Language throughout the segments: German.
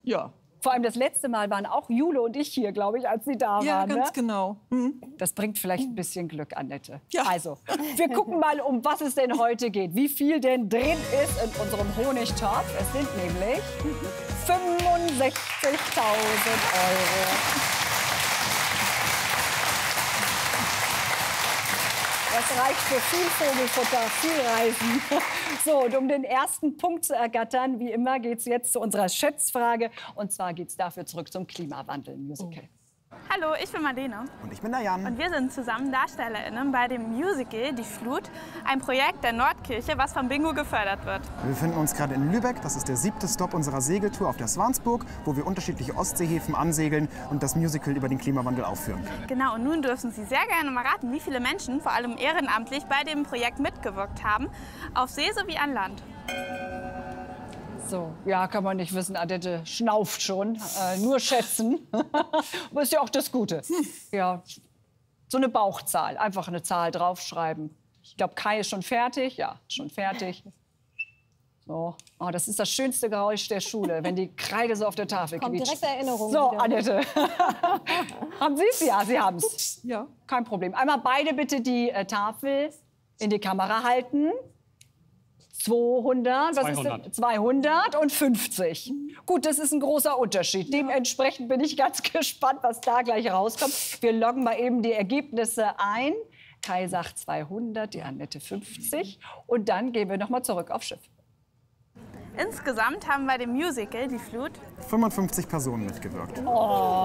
Ja. Vor allem das letzte Mal waren auch Jule und ich hier, glaube ich, als Sie da waren. Ja, ganz ne? genau. Das bringt vielleicht ein bisschen Glück, Annette. Ja. Also, wir gucken mal, um was es denn heute geht. Wie viel denn drin ist in unserem Honigtopf. Es sind nämlich 65.000 Euro. Das reicht für viel Vogelfutter, viel Reisen. So, und um den ersten Punkt zu ergattern, wie immer, geht es jetzt zu unserer Schätzfrage. Und zwar geht es dafür zurück zum Klimawandel-Musical. Hallo, ich bin Marlene. Und ich bin der Jan. Und wir sind zusammen DarstellerInnen bei dem Musical Die Flut, ein Projekt der Nordkirche, was vom Bingo gefördert wird. Wir befinden uns gerade in Lübeck. Das ist der 7. Stopp unserer Segeltour auf der Swansburg, wo wir unterschiedliche Ostseehäfen ansegeln und das Musical über den Klimawandel aufführen. Genau, und nun dürfen Sie sehr gerne mal raten, wie viele Menschen, vor allem ehrenamtlich, bei dem Projekt mitgewirkt haben, auf See sowie an Land. So, ja, kann man nicht wissen. Annette schnauft schon. Nur schätzen. Aber ist ja auch das Gute. Ja, so eine Bauchzahl. Einfach eine Zahl draufschreiben. Ich glaube, Kai ist schon fertig. Ja, schon fertig. So. Oh, das ist das schönste Geräusch der Schule, wenn die Kreide so auf der Tafel Kommt quietscht. direkt Erinnerung. So, wieder. Annette. Haben Sie es? Ja, Sie haben es. Ja. Kein Problem. Einmal beide bitte die Tafel in die Kamera halten. 200, was 200. ist denn? 250. Gut, das ist ein großer Unterschied. Dementsprechend bin ich ganz gespannt, was da gleich rauskommt. Wir loggen mal eben die Ergebnisse ein. Kai sagt 200, die Annette 50. Und dann gehen wir noch mal zurück aufs Schiff. Insgesamt haben bei dem Musical Die Flut 55 Personen mitgewirkt. Annette,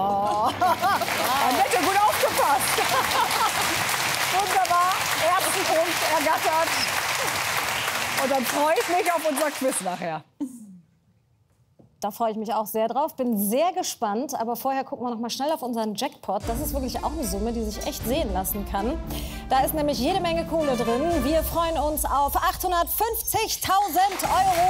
gut aufgepasst. Wunderbar, ersten Punkt ergattert. Und dann freue ich mich auf unser Quiz nachher. Da freue ich mich auch sehr drauf. Bin sehr gespannt. Aber vorher gucken wir noch mal schnell auf unseren Jackpot. Das ist wirklich auch eine Summe, die sich echt sehen lassen kann. Da ist nämlich jede Menge Kohle drin. Wir freuen uns auf 850.000 Euro.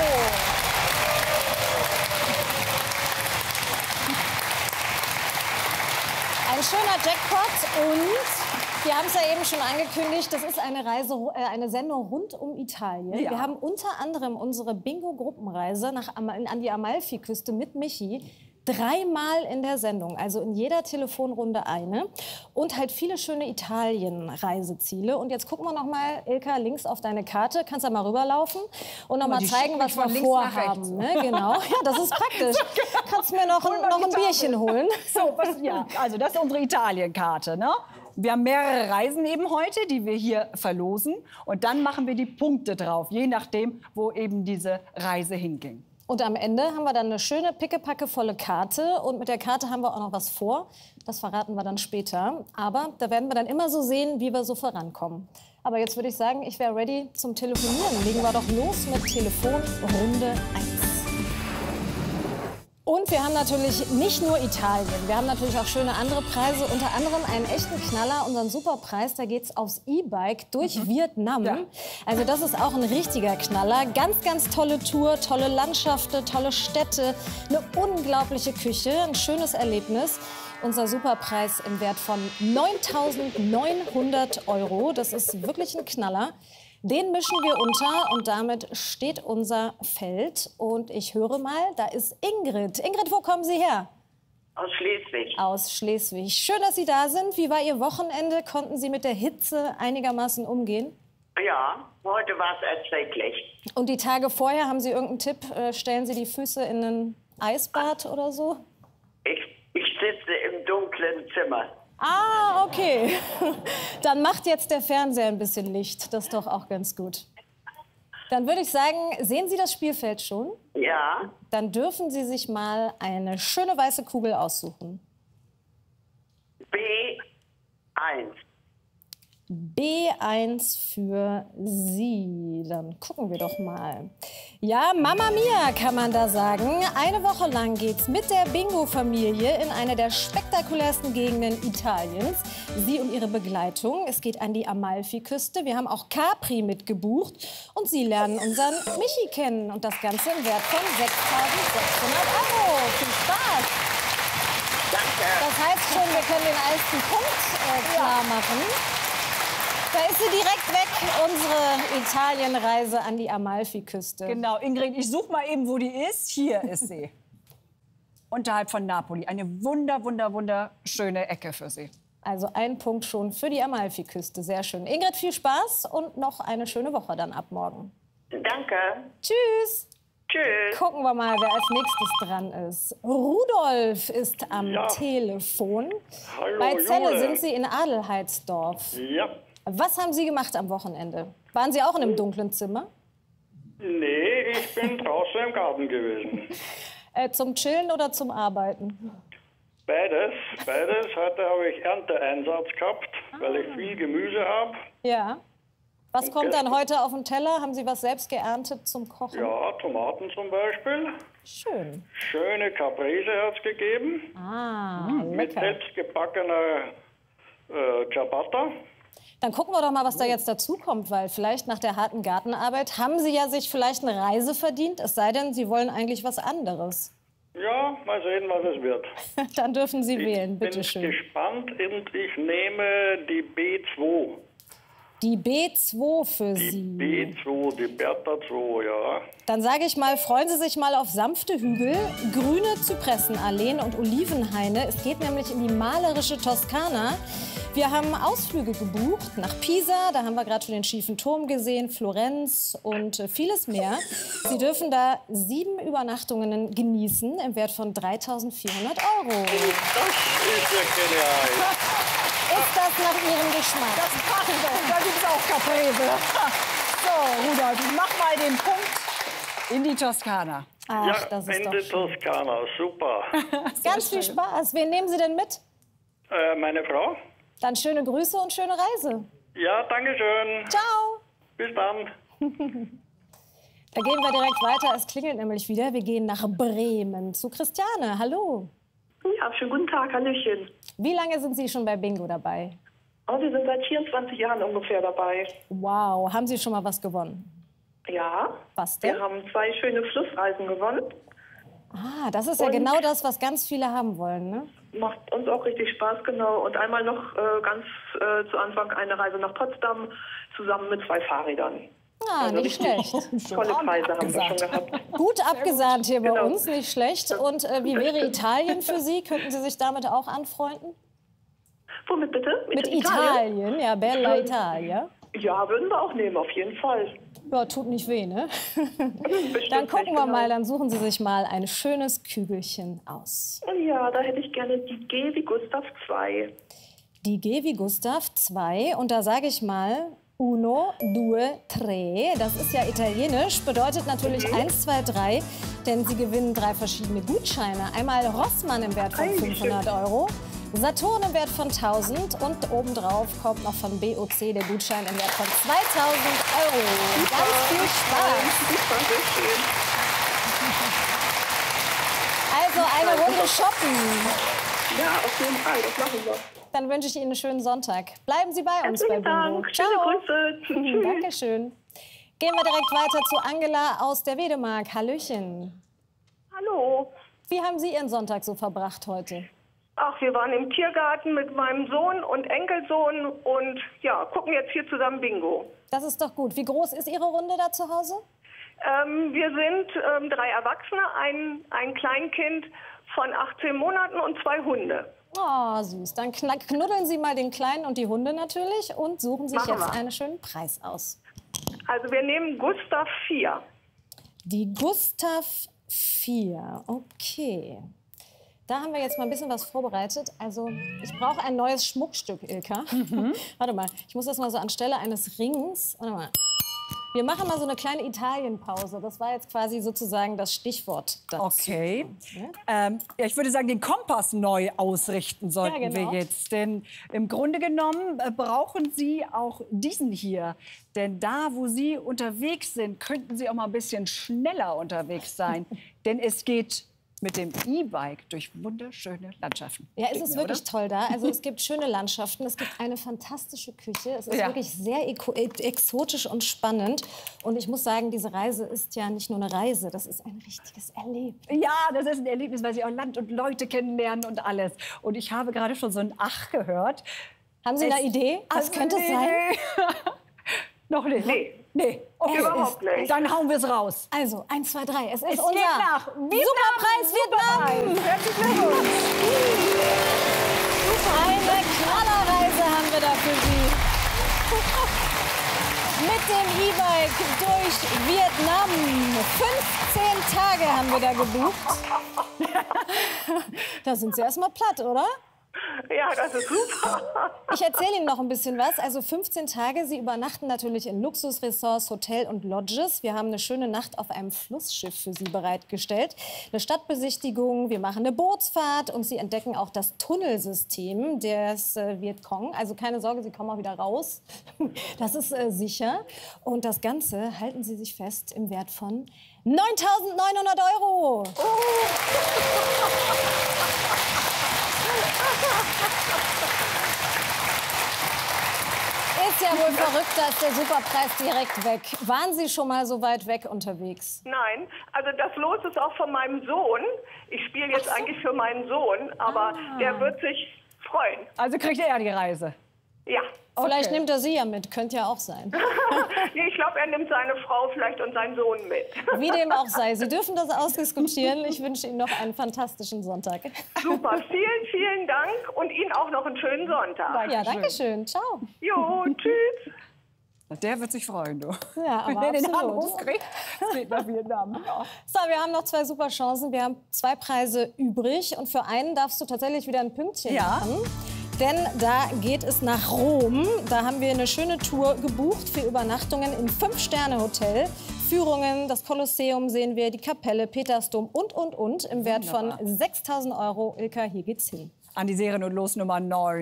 Ein schöner Jackpot und wir haben es ja eben schon angekündigt, das ist eine Sendung rund um Italien. Ja. Wir haben unter anderem unsere Bingo-Gruppenreise an die Amalfiküste mit Michi 3-mal in der Sendung, also in jeder Telefonrunde eine und halt viele schöne Italien-Reiseziele. Und jetzt gucken wir noch mal, Ilka, links auf deine Karte, kannst du mal rüberlaufen und noch mal zeigen, was wir vorhaben. Ne? Genau, ja, das ist praktisch. Kannst du mir noch ein Bierchen holen? So, ja, also das ist unsere Italienkarte, ne? Wir haben mehrere Reisen eben heute, die wir hier verlosen. Und dann machen wir die Punkte drauf, je nachdem, wo eben diese Reise hinging. Und am Ende haben wir dann eine schöne, pickepackevolle Karte. Und mit der Karte haben wir auch noch was vor. Das verraten wir dann später. Aber da werden wir dann immer so sehen, wie wir so vorankommen. Aber jetzt würde ich sagen, ich wäre ready zum Telefonieren. Legen wir doch los mit Telefonrunde 1. Und wir haben natürlich nicht nur Italien, wir haben natürlich auch schöne andere Preise, unter anderem einen echten Knaller, unseren Superpreis, da geht's aufs E-Bike durch Vietnam. Ja. Also das ist auch ein richtiger Knaller, ganz, ganz tolle Tour, tolle Landschaften, tolle Städte, eine unglaubliche Küche, ein schönes Erlebnis. Unser Superpreis im Wert von 9.900 Euro, das ist wirklich ein Knaller. Den mischen wir unter und damit steht unser Feld. Und ich höre mal, da ist Ingrid. Ingrid, wo kommen Sie her? Aus Schleswig. Aus Schleswig. Schön, dass Sie da sind. Wie war Ihr Wochenende? Konnten Sie mit der Hitze einigermaßen umgehen? Ja, heute war es erträglich. Und die Tage vorher, haben Sie irgendeinen Tipp? Stellen Sie die Füße in ein Eisbad oder so? Ich sitze im dunklen Zimmer. Ah, okay. Dann macht jetzt der Fernseher ein bisschen Licht. Das ist doch auch ganz gut. Dann würde ich sagen, sehen Sie das Spielfeld schon? Ja, Dann dürfen Sie sich mal eine schöne weiße Kugel aussuchen. B1. B1 für Sie. Dann gucken wir doch mal. Ja, Mamma Mia kann man da sagen. Eine Woche lang geht's mit der Bingo-Familie in eine der spektakulärsten Gegenden Italiens. Sie und ihre Begleitung. Es geht an die Amalfiküste. Wir haben auch Capri mitgebucht. Und Sie lernen unseren Michi kennen. Und das Ganze im Wert von 6.600 Euro. Viel Spaß! Danke. Das heißt schon, wir können den ersten Punkt klar machen. Da ist sie direkt weg, unsere Italienreise an die Amalfiküste. Genau, Ingrid, ich suche mal eben, wo die ist. Hier ist sie. unterhalb von Napoli. Eine wunderschöne Ecke für Sie. Also ein Punkt schon für die Amalfiküste. Sehr schön. Ingrid, viel Spaß und noch eine schöne Woche dann ab morgen. Danke. Tschüss. Tschüss. Gucken wir mal, wer als nächstes dran ist. Rudolf ist am Telefon. Hallo, Bei Celle Jule. sind Sie in Adelheidsdorf. Ja. Was haben Sie gemacht am Wochenende? Waren Sie auch in einem dunklen Zimmer? Nee, ich bin draußen im Garten gewesen. Zum Chillen oder zum Arbeiten? Beides. Heute habe ich Ernteeinsatz gehabt, weil ich viel Gemüse habe. Ja. Was Und kommt dann gestern- heute auf den Teller? Haben Sie was selbst geerntet zum Kochen? Ja, Tomaten zum Beispiel. Schön. Schöne Caprese hat es gegeben. Mit Lecker. selbstgebackener Ciabatta. Dann gucken wir doch mal, was da jetzt dazu kommt, weil vielleicht nach der harten Gartenarbeit haben Sie ja sich vielleicht eine Reise verdient, es sei denn, Sie wollen eigentlich was anderes. Ja, mal sehen, was es wird. Dann dürfen Sie wählen, Ich bin bitteschön. gespannt und ich nehme die B2. Die B2 für Die Sie. B2, die Bertha 2, ja. Dann sage ich mal, freuen Sie sich mal auf sanfte Hügel, grüne Zypressenalleen und Olivenhaine. Es geht nämlich in die malerische Toskana. Wir haben Ausflüge gebucht nach Pisa, da haben wir gerade schon den schiefen Turm gesehen, Florenz und vieles mehr. Sie dürfen da 7 Übernachtungen genießen im Wert von 3.400 €. Das ist ja genial. Ist das nach Ihrem Geschmack? Das passt doch, da gibt's auch Caprese. So, Rudolf, mach mal den Punkt in die Toskana. Ach, Ja, das ist in doch die schön. Toskana, super. Ganz viel Spaß. Wen nehmen Sie denn mit? Meine Frau? Dann schöne Grüße und schöne Reise. Ja, danke schön. Ciao. Bis dann. Da gehen wir direkt weiter. Es klingelt nämlich wieder. Wir gehen nach Bremen zu Christiane. Hallo. Ja, schönen guten Tag, Hallöchen. Wie lange sind Sie schon bei Bingo dabei? Oh, wir sind seit 24 Jahren ungefähr dabei. Wow. Haben Sie schon mal was gewonnen? Ja. Was denn? Wir haben 2 schöne Flussreisen gewonnen. Ah, das ist ja Und- genau das, was ganz viele haben wollen, ne? Macht uns auch richtig Spaß, genau. Und einmal noch ganz zu Anfang eine Reise nach Potsdam zusammen mit 2 Fahrrädern. Ah, Also nicht richtig schlecht. Tolle Preise haben wir schon gehabt. Gut abgesahnt hier bei Genau. uns, nicht schlecht. Und wie wäre Italien für Sie? Könnten Sie sich damit auch anfreunden? Womit bitte? Mit Italien? Ja, Bella Italia. Ja, würden wir auch nehmen, auf jeden Fall. Ja, tut nicht weh, ne? Bestimmt Dann gucken nicht, wir genau. mal, dann suchen Sie sich mal ein schönes Kügelchen aus. Ja, da hätte ich gerne die G wie Gustav 2. Die G wie Gustav 2 und da sage ich mal uno, due, tre. Das ist ja italienisch, bedeutet natürlich 1, 2, 3, denn Sie gewinnen 3 verschiedene Gutscheine. Einmal Rossmann im Wert von 500 €, Saturn im Wert von 1.000 und obendrauf kommt noch von BOC der Gutschein im Wert von 2.000 €. Ganz viel Spaß! Super, sehr schön. Also eine Runde shoppen. Ja, auf jeden Fall, das machen wir. Dann wünsche ich Ihnen einen schönen Sonntag. Bleiben Sie bei uns bei Herzlichen Bingo. Dank. Schöne Grüße. Tschüss. Dankeschön. Gehen wir direkt weiter zu Angela aus der Wedemark. Hallöchen. Hallo. Wie haben Sie Ihren Sonntag so verbracht heute? Ach, wir waren im Tiergarten mit meinem Sohn und Enkelsohn und ja, gucken jetzt hier zusammen Bingo. Das ist doch gut. Wie groß ist Ihre Runde da zu Hause? Wir sind 3 Erwachsene, ein Kleinkind von 18 Monaten und 2 Hunde. Oh, süß. Dann knuddeln Sie mal den Kleinen und die Hunde natürlich und suchen sich Machen jetzt wir. einen schönen Preis aus. Also wir nehmen Gustav 4. Die Gustav 4. Okay. Da haben wir jetzt mal ein bisschen was vorbereitet. Also, ich brauche ein neues Schmuckstück, Ilka. Warte mal, ich muss das mal so anstelle eines Rings. Warte mal. Wir machen mal so eine kleine Italienpause. Das war jetzt quasi sozusagen das Stichwort dazu. Okay. Ja, ich würde sagen, den Kompass neu ausrichten sollten Ja, genau. wir jetzt. Denn im Grunde genommen brauchen Sie auch diesen hier. Denn da, wo Sie unterwegs sind, könnten Sie auch mal ein bisschen schneller unterwegs sein. Denn es geht mit dem E-Bike durch wunderschöne Landschaften. Ja, es ist Oder? wirklich toll da. Also es gibt schöne Landschaften, es gibt eine fantastische Küche. Es ist Ja. wirklich sehr exotisch und spannend. Und ich muss sagen, diese Reise ist ja nicht nur eine Reise, das ist ein richtiges Erlebnis. Ja, das ist ein Erlebnis, weil Sie auch Land und Leute kennenlernen und alles. Und ich habe gerade schon so ein Ach gehört. Haben Sie eine Idee? Was könnte es sein? Noch nicht? Nee. Nee. Okay. Überhaupt nicht. Dann hauen wir es raus. Also, 1, 2, 3. Es ist Es unser geht nach Vietnam. Superpreis Vietnam. Superpreis. Herzlichen für Sie. Mit dem E-Bike durch Vietnam. 15 Tage haben wir da gebucht. Da sind Sie erstmal platt, oder? Ja, das ist super. Ich erzähle Ihnen noch ein bisschen was. Also 15 Tage, Sie übernachten natürlich in Luxusressorts, Hotel und Lodges. Wir haben eine schöne Nacht auf einem Flussschiff für Sie bereitgestellt. Eine Stadtbesichtigung, wir machen eine Bootsfahrt und Sie entdecken auch das Tunnelsystem des Vietcong. Also keine Sorge, Sie kommen auch wieder raus. Das ist sicher. Und das Ganze, halten Sie sich fest, im Wert von 9.900 €. Ist ja wohl verrückt, da ist der Superpreis direkt weg. Waren Sie schon mal so weit weg unterwegs? Nein, also das Los ist auch von meinem Sohn. Ich spiele jetzt eigentlich für meinen Sohn, aber der wird sich freuen. Also kriegt er die Reise. Ja. Vielleicht nimmt er Sie ja mit, könnte ja auch sein. Nee, ich glaube, er nimmt seine Frau vielleicht und seinen Sohn mit. Wie dem auch sei. Sie dürfen das ausdiskutieren. Ich wünsche Ihnen noch einen fantastischen Sonntag. Super, vielen, vielen Dank und Ihnen auch noch einen schönen Sonntag. Ja, danke schön. Ciao. Jo, tschüss. Der wird sich freuen, du. Ja, aber Wenn er den absolut. Anruf kriegt, es geht nach Vietnam. Ja. So, wir haben noch 2 super Chancen. Wir haben 2 Preise übrig und für einen darfst du tatsächlich wieder ein Pünktchen machen. Denn da geht es nach Rom. Da haben wir eine schöne Tour gebucht für Übernachtungen im 5-Sterne-Hotel. Führungen, das Kolosseum sehen wir, die Kapelle, Petersdom und. Im Wert von 6.000 €. Ilka, hier geht's hin. An die Seriennummer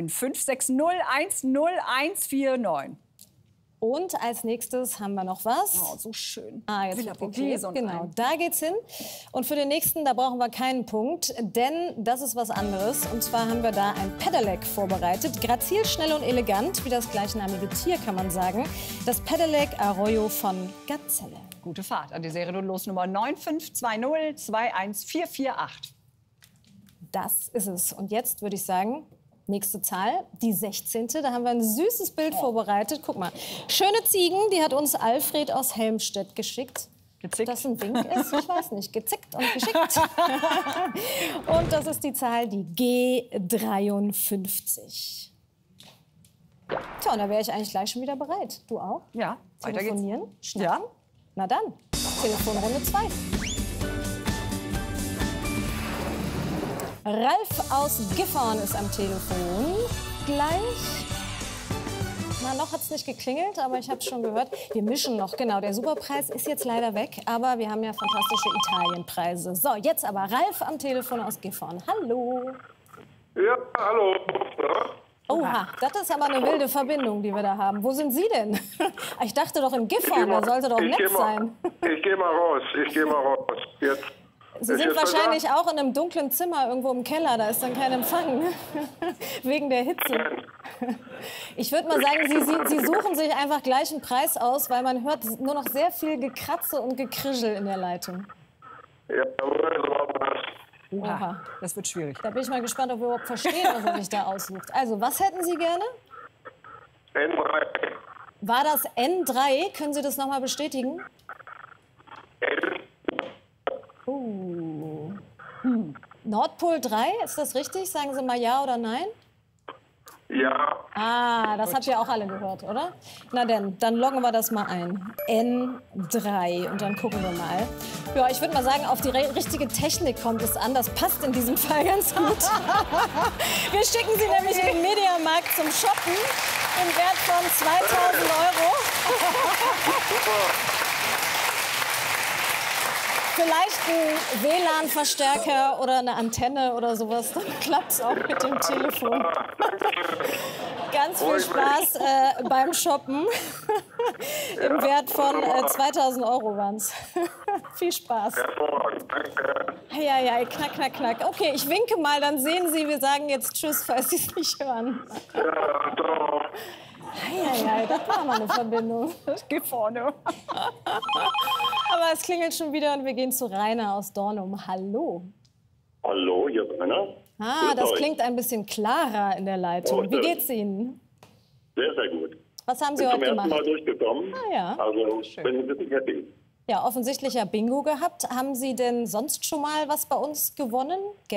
956010149. Und als nächstes haben wir noch was. Oh, so schön. Ah, jetzt Villa wird geklebt. Borghese und Genau, ein. da geht's hin. Und für den nächsten, da brauchen wir keinen Punkt, denn das ist was anderes. Und zwar haben wir da ein Pedelec vorbereitet. Grazil, schnell und elegant, wie das gleichnamige Tier, kann man sagen. Das Pedelec Arroyo von Gazelle. Gute Fahrt an die Seriennummer 952021448. Das ist es. Und jetzt würde ich sagen, nächste Zahl, die 16. Da haben wir ein süßes Bild vorbereitet. Guck mal, schöne Ziegen, die hat uns Alfred aus Helmstedt geschickt. Gezickt? Das ein Wink ist, ich weiß nicht, gezickt und geschickt. Und das ist die Zahl, die G53. Tja, und da wäre ich eigentlich gleich schon wieder bereit. Du auch? Ja, weiter geht's. Telefonieren? Schnacken? Ja. Na dann, Telefonrunde 2. Ralf aus Gifhorn ist am Telefon. Gleich. Na, noch hat es nicht geklingelt, aber ich habe es schon gehört. Wir mischen noch, genau. Der Superpreis ist jetzt leider weg, aber wir haben ja fantastische Italienpreise. So, jetzt aber Ralf am Telefon aus Gifhorn. Hallo. Ja, hallo. Oha, das ist aber eine wilde Verbindung, die wir da haben. Wo sind Sie denn? Ich dachte doch in Gifhorn, da sollte doch nett sein. Ich gehe mal raus, Jetzt. Sie sind wahrscheinlich auch in einem dunklen Zimmer irgendwo im Keller, da ist dann kein Empfang, wegen der Hitze. Ich würde mal sagen, Sie suchen sich einfach gleich einen Preis aus, weil man hört nur noch sehr viel Gekratze und Gekrischel in der Leitung. Ja, Oha. Das wird schwierig. Da bin ich mal gespannt, ob wir überhaupt verstehen, was er sich da aussucht. Also, was hätten Sie gerne? N3. War das N3? Können Sie das noch mal bestätigen? Nordpol 3, ist das richtig? Sagen Sie mal ja oder nein? Ja. Ah, das habt ihr auch alle gehört, oder? Na denn, dann loggen wir das mal ein. N3 und dann gucken wir mal. Ja, ich würde mal sagen, auf die richtige Technik kommt es an. Das passt in diesem Fall ganz gut. Wir schicken Sie nämlich in den Mediamarkt zum Shoppen im Wert von 2.000 €. Vielleicht ein WLAN-Verstärker oder eine Antenne oder sowas, dann klappt es auch mit dem Telefon. Ganz viel Spaß beim Shoppen. Im Wert von 2.000 € waren es. Viel Spaß. Hervorragend, danke. Ja, knack, knack, knack. Okay, ich winke mal, dann sehen Sie, wir sagen jetzt Tschüss, falls Sie es nicht hören. Ja, doch. Ja, das war mal eine Verbindung. Das geht vorne. Aber es klingelt schon wieder und wir gehen zu Rainer aus Dornum. Hallo. Hallo, hier ist Rainer. Ah, das klingt ein bisschen klarer in der Leitung. Wie geht's Ihnen? Sehr, sehr gut. Was haben Sie bin heute zum ersten gemacht? Mal durchgekommen. Ah, ja. Also bin ein bisschen happy. Ja, offensichtlich ja Bingo gehabt. Haben Sie denn sonst schon mal was bei uns gewonnen?